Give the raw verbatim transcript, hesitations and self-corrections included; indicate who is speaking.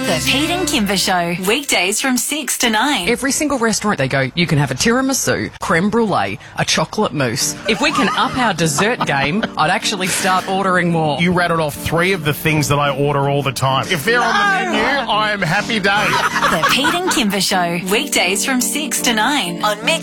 Speaker 1: The Pete and Kimber Show, weekdays from six to nine.
Speaker 2: Every single restaurant they go, you can have a tiramisu, creme brulee, a chocolate mousse. If we can up our dessert game, I'd actually start ordering more.
Speaker 3: You rattled off three of the things that I order all the time. If they're no. on the menu, I am happy day.
Speaker 1: The Pete and Kimber Show, weekdays from six to nine on Mix.